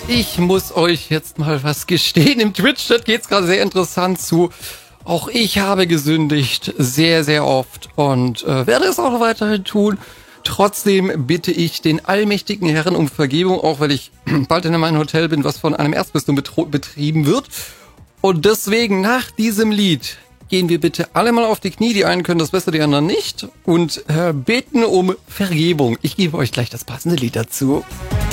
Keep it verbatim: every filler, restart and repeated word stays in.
Ich muss euch jetzt mal was gestehen. Im Twitch-Chat geht's gerade sehr interessant zu. Auch ich habe gesündigt, sehr, sehr oft und äh, werde es auch weiterhin tun. Trotzdem bitte ich den allmächtigen Herren um Vergebung, auch weil ich bald in meinem Hotel bin, was von einem Erzbistum betrieben wird. Und deswegen, nach diesem Lied, gehen wir bitte alle mal auf die Knie. Die einen können das besser, die anderen nicht. Und äh, beten um Vergebung. Ich gebe euch gleich das passende Lied dazu.